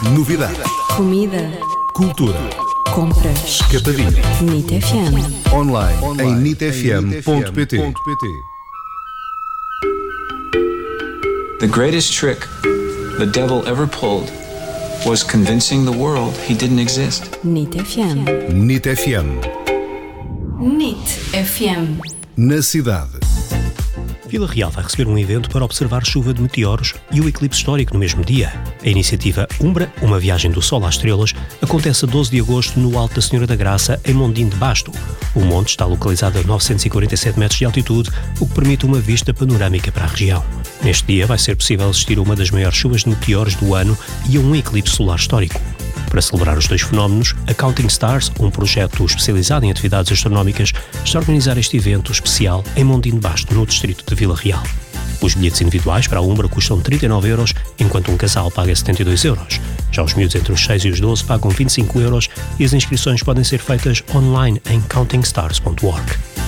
Novidades. Comida. Cultura. Compras. Escapadinha. NIT FM. Online em nitfm.pt. The greatest trick the devil ever pulled was convincing the world he didn't exist. NIT FM. NIT FM. NIT FM. Na cidade. Vila Real vai receber um evento para observar chuva de meteoros e o eclipse histórico no mesmo dia. A iniciativa Umbra, uma viagem do Sol às estrelas, acontece a 12 de agosto no Alto da Senhora da Graça, em Mondim de Basto. O monte está localizado a 947 metros de altitude, o que permite uma vista panorâmica para a região. Neste dia vai ser possível assistir a uma das maiores chuvas de meteoros do ano e a um eclipse solar histórico. Para celebrar os dois fenómenos, a Counting Stars, um projeto especializado em atividades astronómicas, está a organizar este evento especial em Mondim de Basto, no distrito de Vila Real. Os bilhetes individuais para a Umbra custam 39€, enquanto um casal paga 72€. Já os miúdos entre os 6 e os 12 pagam 25€ e as inscrições podem ser feitas online em countingstars.org.